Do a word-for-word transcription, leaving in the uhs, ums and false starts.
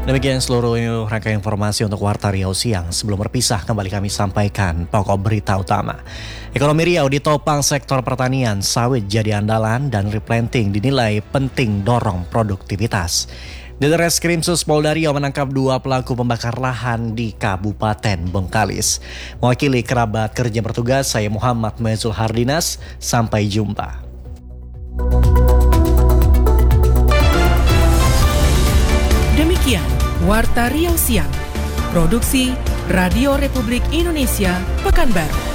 Demikian seluruh rangkaian informasi untuk Warta Riau siang. Sebelum berpisah, kembali kami sampaikan pokok berita utama. Ekonomi Riau ditopang sektor pertanian, sawit jadi andalan, dan replanting dinilai penting dorong produktivitas. Di Reskrim Sus Polda Riau menangkap dua pelaku pembakar lahan di Kabupaten Bengkalis. Mewakili kerabat kerja bertugas, saya Muhammad Mezul Hardinas. Sampai jumpa. Demikian Warta Riau siang. Produksi Radio Republik Indonesia Pekanbaru.